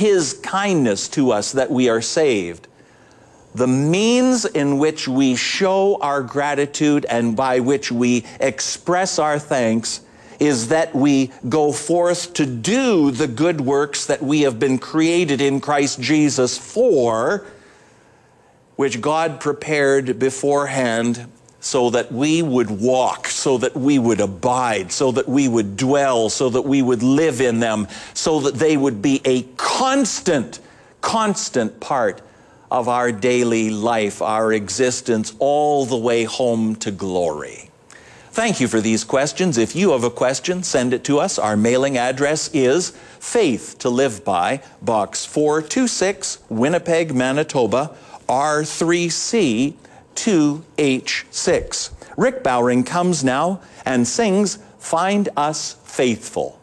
His kindness to us that we are saved. The means in which we show our gratitude and by which we express our thanks is that we go forth to do the good works that we have been created in Christ Jesus for, which God prepared beforehand so that we would walk, so that we would abide, so that we would dwell, so that we would live in them, so that they would be a constant part of our daily life, our existence, all the way home to glory. Thank you for these questions. If you have a question, send it to us. Our mailing address is Faith to Live By, Box 426, Winnipeg, Manitoba, R3C 2H6. Rick Bowring comes now and sings Find Us Faithful.